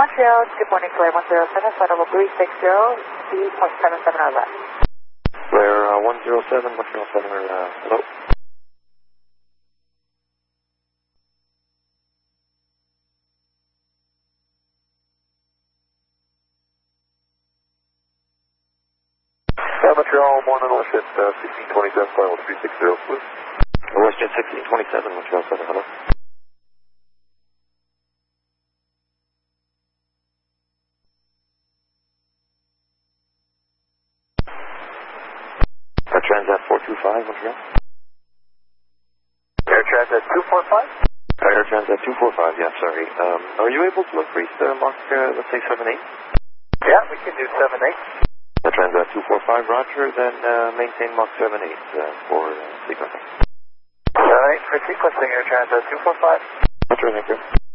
Montreal, good morning, Flair 107, flight level 360, speed 0.77 or less. Flair 107, Montreal Center, hello. Montreal, morning, WestJet 1627, flight level 360, please. WestJet 1627, Montreal Center, hello. Air Transat 425, Montreal. Air Transat 245? Air Transat 245, yeah, sorry. Are you able to increase the Mach, let's say 78? Yeah, we can do 78. Air Transat 245, roger, then maintain Mach 78 for sequencing. Alright, for sequencing Air Transat 245. Roger, thank you.